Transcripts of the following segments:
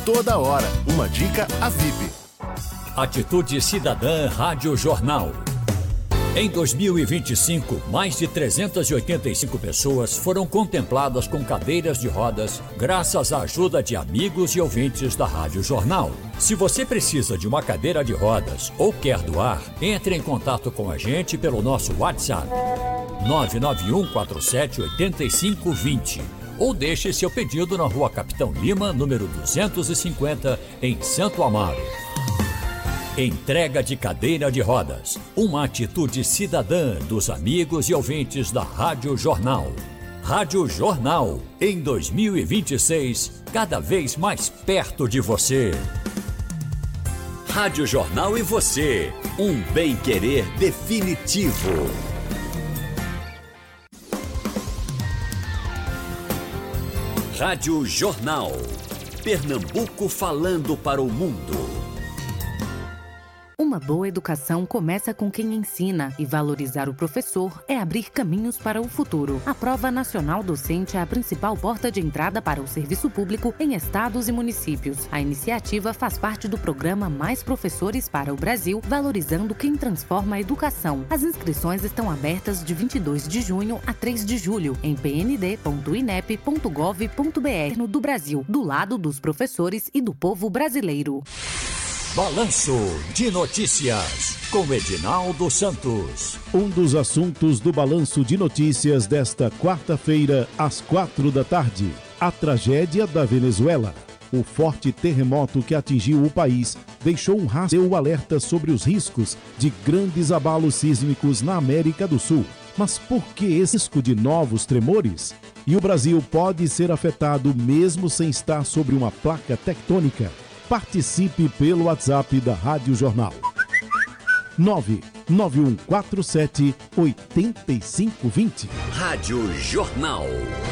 toda hora. Uma dica a VIP. Atitude Cidadã Rádio Jornal. Em 2025, mais de 385 pessoas foram contempladas com cadeiras de rodas graças à ajuda de amigos e ouvintes da Rádio Jornal. Se você precisa de uma cadeira de rodas ou quer doar, entre em contato com a gente pelo nosso WhatsApp 991478520 ou deixe seu pedido na Rua Capitão Lima, número 250, em Santo Amaro. Entrega de cadeira de rodas. Uma atitude cidadã dos amigos e ouvintes da Rádio Jornal. Rádio Jornal, em 2026, cada vez mais perto de você. Rádio Jornal e você, um bem-querer definitivo. Rádio Jornal. Pernambuco falando para o mundo. Uma boa educação começa com quem ensina e valorizar o professor é abrir caminhos para o futuro. A Prova Nacional Docente é a principal porta de entrada para o serviço público em estados e municípios. A iniciativa faz parte do programa Mais Professores para o Brasil, valorizando quem transforma a educação. As inscrições estão abertas de 22 de junho a 3 de julho em pnd.inep.gov.br do Brasil, do lado dos professores e do povo brasileiro. Balanço de Notícias, com Edinaldo Santos. Um dos assuntos do Balanço de Notícias desta quarta-feira, às 4h, a tragédia da Venezuela. O forte terremoto que atingiu o país deixou um rastro e alerta sobre os riscos de grandes abalos sísmicos na América do Sul. Mas por que esse risco de novos tremores? E o Brasil pode ser afetado mesmo sem estar sobre uma placa tectônica? Participe pelo WhatsApp da Rádio Jornal. 99147-8520. Rádio Jornal.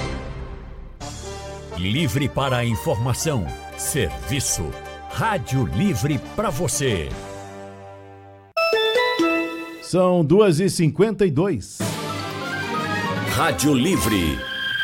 Livre para a informação. Serviço. Rádio livre para você. São 2h52. Rádio Livre.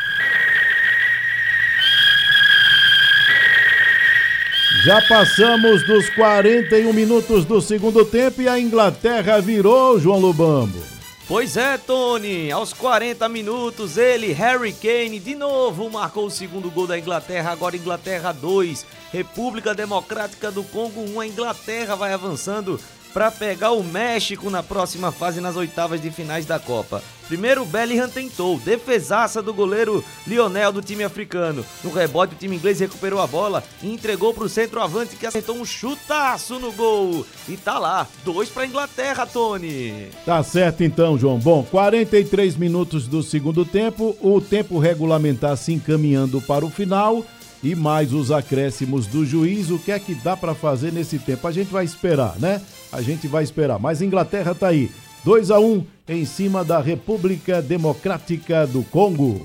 Já passamos dos 41 minutos do segundo tempo e a Inglaterra virou, João Lubambo. Pois é, Tony, aos 40 minutos ele, Harry Kane, de novo marcou o segundo gol da Inglaterra, agora Inglaterra 2, República Democrática do Congo 1, a Inglaterra vai avançando para pegar o México na próxima fase nas oitavas de finais da Copa. Primeiro, o Bellingham tentou, defesaça do goleiro Lionel do time africano. No rebote, o time inglês recuperou a bola e entregou para o centroavante que acertou um chutaço no gol. E tá lá, 2 para a Inglaterra, Tony. Tá certo então, João. Bom, 43 minutos do segundo tempo, o tempo regulamentar se encaminhando para o final e mais os acréscimos do juiz. O que é que dá para fazer nesse tempo? A gente vai esperar, né? A gente vai esperar. Mas a Inglaterra tá aí, 2-1 em cima da República Democrática do Congo.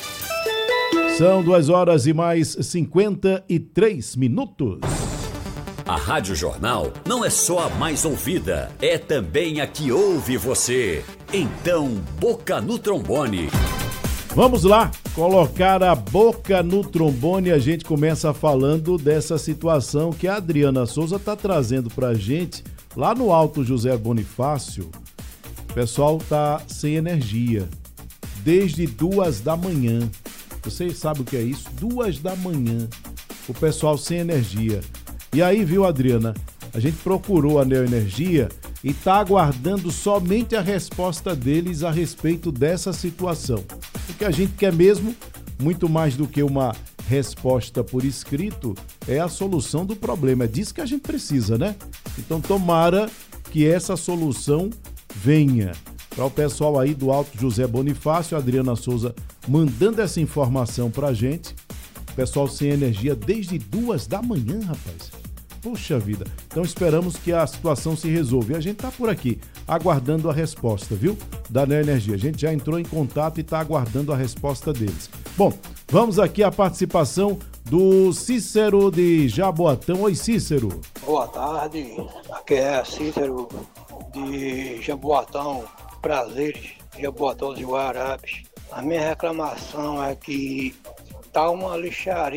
São 2h mais 53 minutos. A Rádio Jornal não é só a mais ouvida, é também a que ouve você. Então, boca no trombone. Vamos lá, colocar a boca no trombone. A gente começa falando dessa situação que a Adriana Souza está trazendo pra gente lá no Alto José Bonifácio. O pessoal tá sem energia desde 2 da manhã. Vocês sabem o que é isso? 2 da manhã, o pessoal sem energia. E aí, viu, Adriana? A gente procurou a Neoenergia e tá aguardando somente a resposta deles a respeito dessa situação. O que a gente quer mesmo, muito mais do que uma resposta por escrito, é a solução do problema. É disso que a gente precisa, né? Então tomara que essa solução venha. Para o pessoal aí do Alto José Bonifácio, a Adriana Souza mandando essa informação pra gente. O pessoal sem energia desde 2 da manhã, rapaz. Puxa vida. Então esperamos que a situação se resolva. E a gente tá por aqui, aguardando a resposta, viu? Da Neoenergia. A gente já entrou em contato e tá aguardando a resposta deles. Bom, vamos aqui à participação do Cícero de Jaboatão. Oi, Cícero. Boa tarde. Aqui é Cícero de Jaboatão. Prazeres, Jaboatão de Guararapes. A minha reclamação é que tá uma lixaria